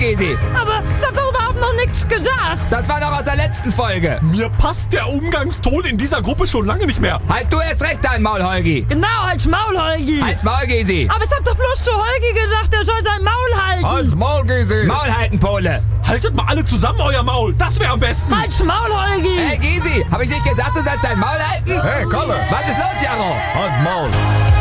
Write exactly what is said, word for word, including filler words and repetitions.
Gesi. Aber es hat doch überhaupt noch nichts gesagt. Das war noch aus der letzten Folge. Mir passt der Umgangston in dieser Gruppe schon lange nicht mehr. Halt du erst recht dein Maul, Holgi. Genau, als Maul, Holgi. Halt's Maul, Gesi. Aber es hat doch bloß zu Holgi gesagt, er soll sein Maul halten. Halt's Maul, Gesi. Maul halten, Pole. Haltet mal alle zusammen euer Maul. Das wäre am besten. Halt's Maul, Holgi. Hey, Gesi, hab ich nicht gesagt, du sollst dein Maul halten? Hey, Kalle. Was ist los, Jaro? Halt's Maul.